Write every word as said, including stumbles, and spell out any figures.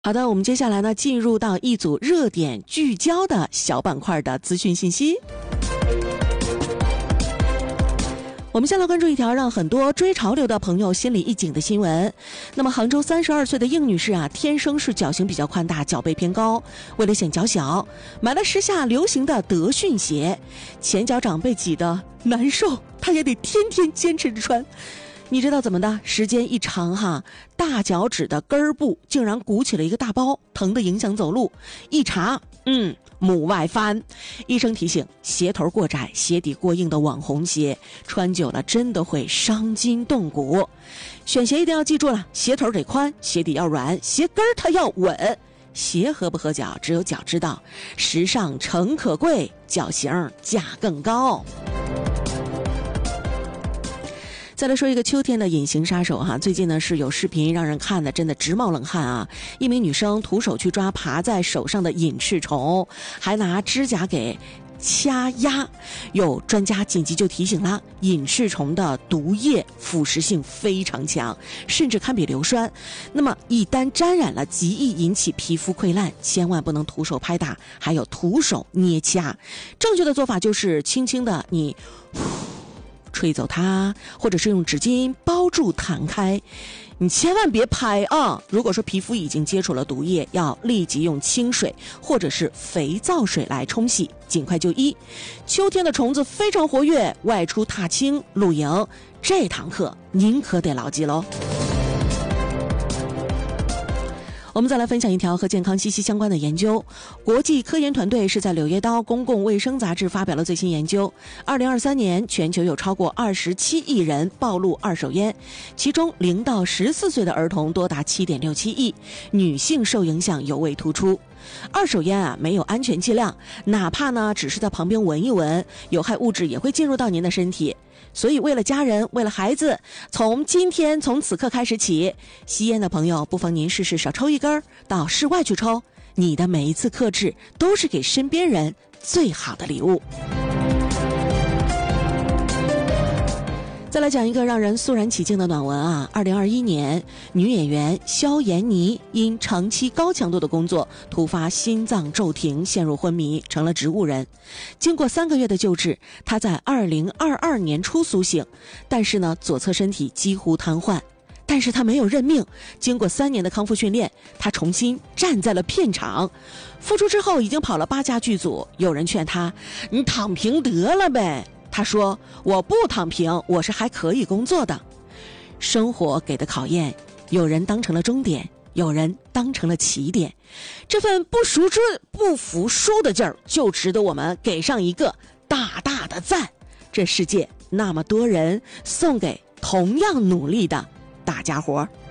好的，我们接下来呢，进入到一组热点聚焦的小板块的资讯信息。我们先来关注一条让很多追潮流的朋友心里一紧的新闻。那么杭州三十二岁的应女士啊，天生是脚型比较宽大，脚背偏高，为了显脚小，买了时下流行的德训鞋，前脚掌被挤得难受，她也得天天坚持着穿。你知道怎么的？时间一长哈，大脚趾的根儿部竟然鼓起了一个大包，疼得影响走路。一查，嗯，母外翻。医生提醒，鞋头过窄、鞋底过硬的网红鞋，穿久了真的会伤筋动骨。选鞋一定要记住了，鞋头得宽，鞋底要软，鞋跟儿它要稳。鞋合不合脚，只有脚知道。时尚诚可贵，脚型价更高。再来说一个秋天的隐形杀手哈，最近呢是有视频让人看的真的直冒冷汗啊！一名女生徒手去抓爬在手上的隐翅虫，还拿指甲给掐压。有专家紧急就提醒了，隐翅虫的毒液腐蚀性非常强，甚至堪比硫酸。那么一旦沾染了，极易引起皮肤溃烂，千万不能徒手拍打，还有徒手捏掐。正确的做法就是轻轻的你吹走它，或者是用纸巾包住弹开，你千万别拍啊！如果说皮肤已经接触了毒液，要立即用清水或者是肥皂水来冲洗，尽快就医。秋天的虫子非常活跃，外出踏青露营，这堂课您可得牢记喽。我们再来分享一条和健康息息相关的研究。国际科研团队是在《柳叶刀公共卫生杂志》发表了最新研究。二零二三年，全球有超过二十七亿人暴露二手烟，其中零到十四岁的儿童多达七点六七亿，女性受影响尤为突出。二手烟啊，没有安全气量，哪怕呢只是在旁边闻一闻，有害物质也会进入到您的身体。所以为了家人，为了孩子，从今天从此刻开始起，吸烟的朋友不妨您试试少抽一根，到室外去抽，你的每一次克制都是给身边人最好的礼物。再来讲一个让人肃然起敬的暖文啊！二零二一年，女演员萧妍妮因长期高强度的工作，突发心脏骤停，陷入昏迷，成了植物人。经过三个月的救治，她在二零二二年初苏醒，但是呢，左侧身体几乎瘫痪。但是她没有认命，经过三年的康复训练，她重新站在了片场。复出之后，已经跑了八家剧组。有人劝她：“你躺平得了呗。”他说：“我不躺平，我是还可以工作的。”生活给的考验，有人当成了终点，有人当成了起点。这份不服输、不服输的劲儿，就值得我们给上一个大大的赞。这世界那么多人，送给同样努力的大家伙。